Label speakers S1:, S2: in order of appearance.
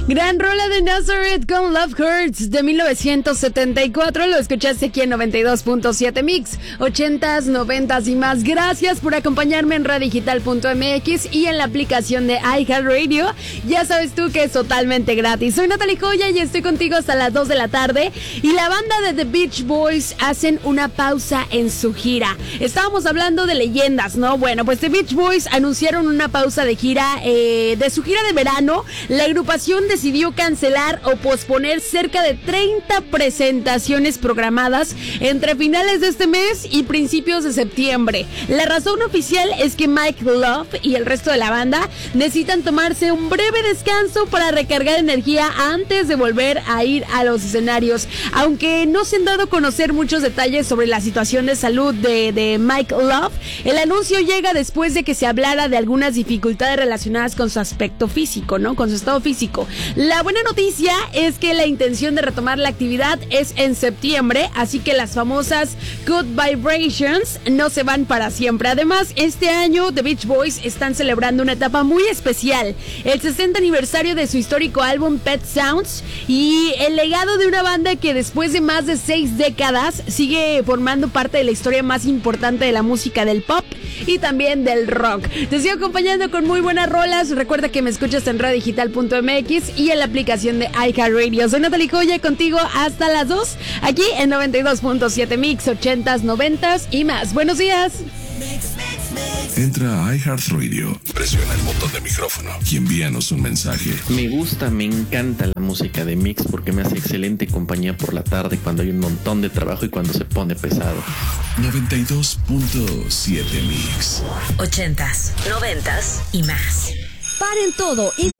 S1: Gran rola de Nazareth con Love Hurts de 1974. Lo escuchaste aquí en 92.7 Mix, 80s, 90s y más. Gracias por acompañarme en radiodigital.mx y en la aplicación de iHeartRadio. Ya sabes tú que es totalmente gratis. Soy Natalie Joya y estoy contigo hasta las 2 de la tarde. Y la banda de The Beach Boys hacen una pausa en su gira. Estábamos hablando de leyendas, ¿no? Bueno, pues The Beach Boys anunciaron una pausa de gira, de su gira de verano. La agrupación decidió cancelar o posponer cerca de 30 presentaciones programadas entre finales de este mes y principios de septiembre. La razón oficial es que Mike Love y el resto de la banda necesitan tomarse un breve descanso para recargar energía antes de volver a ir a los escenarios. Aunque no se han dado a conocer muchos detalles sobre la situación de salud de Mike Love, el anuncio llega después de que se hablara de algunas dificultades relacionadas con su aspecto físico, ¿no? Con su estado físico. La buena noticia es que la intención de retomar la actividad es en septiembre, así que las famosas Good Vibrations no se van para siempre. Además, este año The Beach Boys están celebrando una etapa muy especial, el 60 aniversario de su histórico álbum Pet Sounds y el legado de una banda que después de más de 6 décadas sigue formando parte de la historia más importante de la música del pop y también del rock. Te sigo acompañando con muy buenas rolas. Recuerda que me escuchas en radiodigital.mx y en la aplicación de iHeartRadio. Soy Natalie Joya, contigo hasta las 2, aquí en 92.7 Mix, 80s, 90s y más. Buenos días.
S2: Entra a iHeartRadio, presiona el botón de micrófono y envíanos un mensaje.
S3: Me gusta, me encanta la música de Mix porque me hace excelente compañía por la tarde cuando hay un montón de trabajo y cuando se pone pesado.
S2: 92.7 Mix.
S4: 80s, 90s y más.
S1: Paren todo y